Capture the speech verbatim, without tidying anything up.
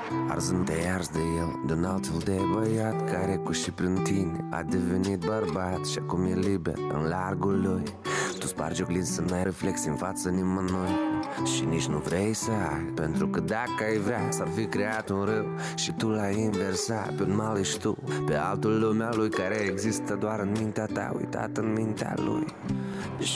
Arzând te arzi de el, de un alt fel de băiat care cu și prin tine a devenit bărbat și acum e liber în largul lui. Tu spargi oglinzi să n-ai reflex în fața nimănui și nici nu vrei să ai, pentru că dacă ai vrea s-ar fi creat un râu și tu l-ai inversat. Pe un mal ești tu, pe altul lumea lui care există doar în mintea ta, uitat în mintea lui.